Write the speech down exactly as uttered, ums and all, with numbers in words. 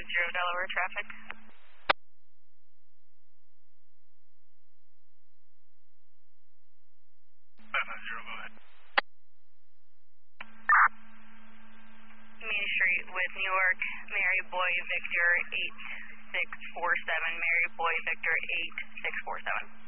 nine zero Delaware traffic. five nine zero, go ahead. Main Street with New York, Mary Boy Victor eight six four seven, Mary Boy Victor eight six four seven.